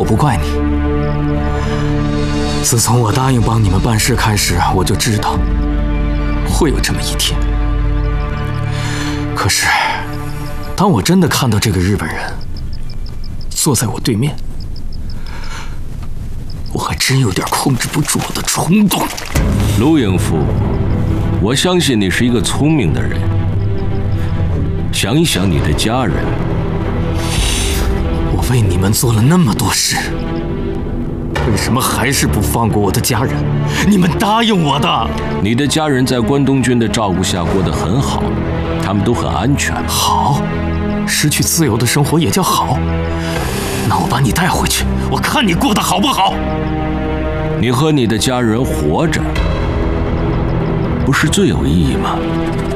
我不怪你。自从我答应帮你们办事开始，我就知道会有这么一天。可是，当我真的看到这个日本人坐在我对面，我还真有点控制不住我的冲动。 陆应夫，我相信你是一个聪明的人。想一想你的家人， 我为你们做了那么多事，为什么还是不放过我的家人？你们答应我的。 你的家人在关东军的照顾下过得很好，他们都很安全。 好，失去自由的生活也叫好。那我把你带回去，我看你过得好不好。 你和你的家人活着，不是最有意义吗？